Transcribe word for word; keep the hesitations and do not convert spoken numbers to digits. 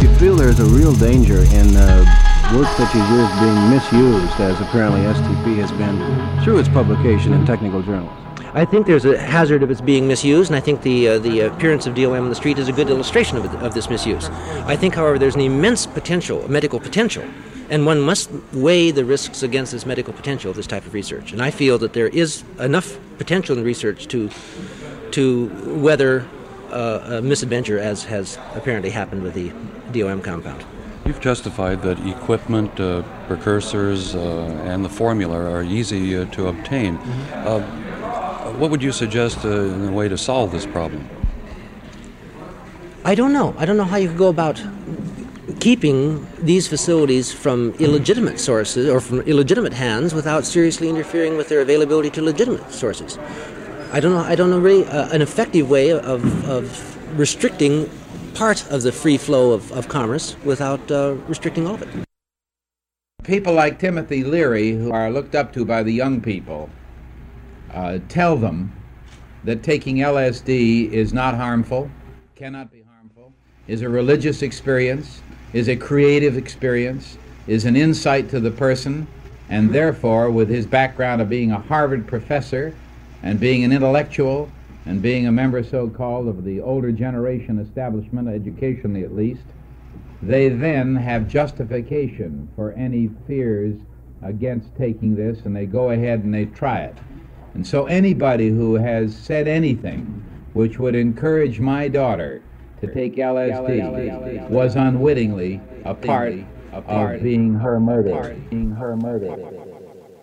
you feel there's a real danger in uh, work such as yours being misused, as apparently S T P has been through its publication in technical journals? I think there's a hazard of its being misused, and I think the uh, the appearance of D O M on the street is a good illustration of, it, of this misuse. I think, however, there's an immense potential, medical potential, and one must weigh the risks against this medical potential of this type of research. And I feel that there is enough potential in research to to weather uh, a misadventure, as has apparently happened with the D O M compound. You've testified that equipment, uh, precursors, uh, and the formula are easy uh, to obtain. Mm-hmm. uh, what would you suggest uh, in a way to solve this problem? I don't know. I don't know how you could go about keeping these facilities from illegitimate sources or from illegitimate hands without seriously interfering with their availability to legitimate sources. I don't know. I don't know really uh, an effective way of, of restricting part of the free flow of, of commerce without uh, restricting all of it. People like Timothy Leary, who are looked up to by the young people, uh, tell them that taking L S D is not harmful, cannot be harmful, is a religious experience, is a creative experience, is an insight to the person, and therefore, with his background of being a Harvard professor and being an intellectual and being a member so-called of the older generation establishment, educationally at least, they then have justification for any fears against taking this, and they go ahead and they try it. And so anybody who has said anything which would encourage my daughter to take L S D was unwittingly a part of being her murder. Being her murder.